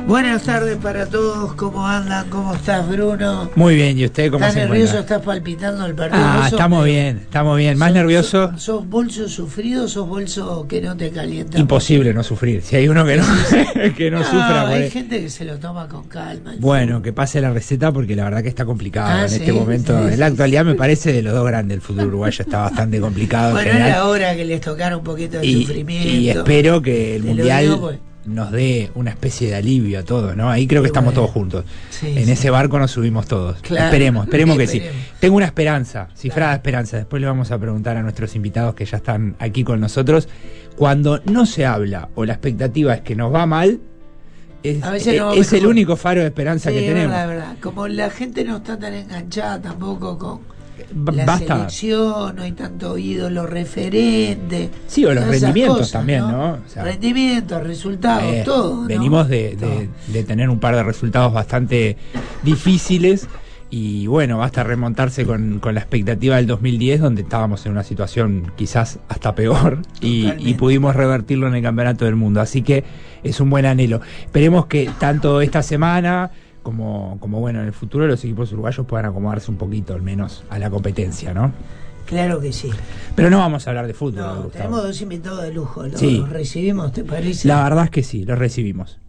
Buenas tardes para todos, ¿cómo andan? ¿Cómo estás, Bruno? Muy bien, ¿y usted cómo se encuentra? ¿Estás nervioso? ¿Estás palpitando el partido? Estamos bien. ¿Más nervioso? ¿Sos bolso sufrido o sos bolso que no te calienta? Imposible no sufrir. Si hay uno que no, que no sufra. Hay gente que se lo toma con calma. Bueno, que pase la receta porque la verdad que está complicado en este momento. Sí. En la actualidad me parece de los dos grandes el fútbol uruguayo está bastante complicado. Bueno, era hora que les tocara un poquito de sufrimiento. Y espero que el Mundial nos dé una especie de alivio a todos, ¿no? Ahí creo que estamos todos juntos. En ese barco nos subimos todos. Claro, esperemos que sí. Tengo una esperanza, cifrada esperanza. Después le vamos a preguntar a nuestros invitados que ya están aquí con nosotros. Cuando no se habla o la expectativa es que nos va mal, es el único faro de esperanza que tenemos. Verdad. Como la gente no está tan enganchada tampoco con la selección, no hay tanto ídolo referente. Sí, o los rendimientos cosas, también, ¿no? O sea, rendimientos, resultados, todo. Venimos de tener un par de resultados bastante difíciles y bueno, basta remontarse con la expectativa del 2010 donde estábamos en una situación quizás hasta peor y pudimos revertirlo en el Campeonato del Mundo. Así que es un buen anhelo. Esperemos que tanto esta semana como bueno, en el futuro los equipos uruguayos puedan acomodarse un poquito, al menos, a la competencia, ¿no? Claro que sí. Pero no vamos a hablar de fútbol. No, tenemos dos invitados de lujo. ¿Los recibimos, te parece? La verdad es que sí, los recibimos.